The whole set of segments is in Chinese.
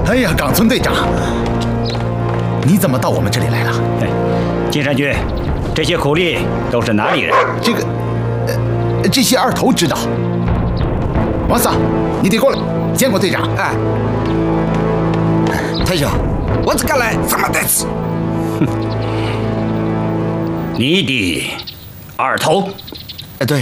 哎呀，冈村队长，你怎么到我们这里来了？ 金山君，这些苦力都是哪里人？ 这些二头知道。王桑，你得过来见过队长。 哎，太兄，我这个来怎么得吃？ 你的二头？ 对，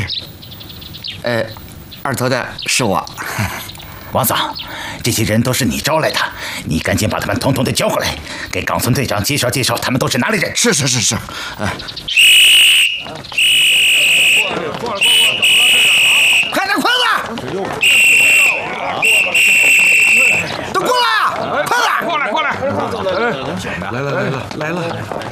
二头的是我。 王桑，这些人都是你招来的，你赶紧把他们统统的叫过来，给冈村队长介绍介绍他们都是哪里人。 是。快点，都过来，快点， 过来！来了！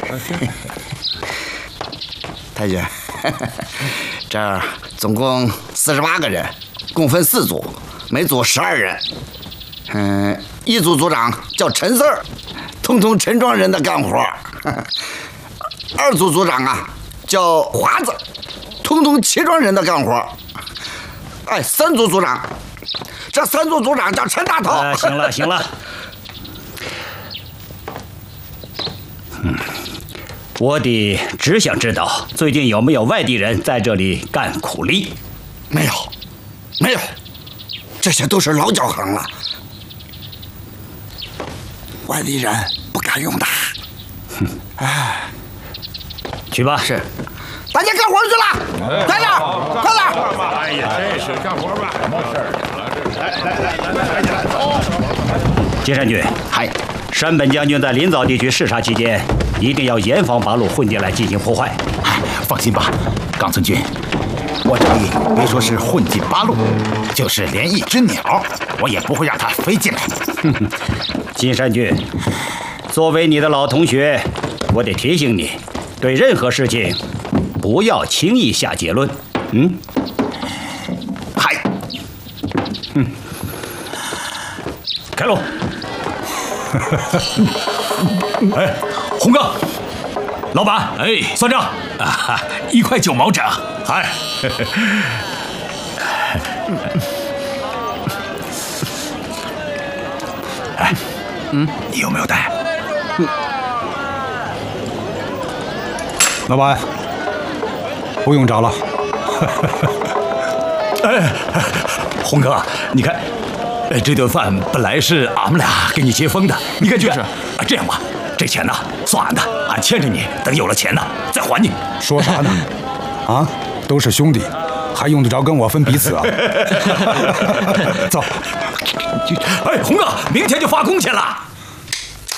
太君，这儿总共48个人，共分4组，每组12人。一组组长叫陈四儿，统统陈庄人的干活。2组组长啊叫华子，统统齐庄人的干活。3组组长，这3组组长叫陈大头。 行了。我只想知道最近有没有外地人在这里干苦力？ 没有，这些都是老交行了，外地人不敢用的。 去吧。 是，大家干活去了，快点！ 哎呀，真是干活吧，什么事儿？来， 金山君，山本将军在临洮地区视察期间，一定要严防八路混进来进行破坏。 放心吧，冈村君，我这里别说是混进八路，就是连一只鸟，我也不会让它飞进来。 金山君，作为你的老同学，我得提醒你，对任何事情不要轻易下结论。开路。 洪哥，老板，算账，1块9毛整。你有没有带？ 老板，不用找了。 洪哥，你看，这顿饭本来是俺们俩给你接风的，你看就是这样吧，这钱呢算俺的，俺欠着你，等有了钱呢再还你。 说啥呢？啊，都是兄弟，还用得着跟我分彼此啊？走。 洪哥，明天就发工钱了。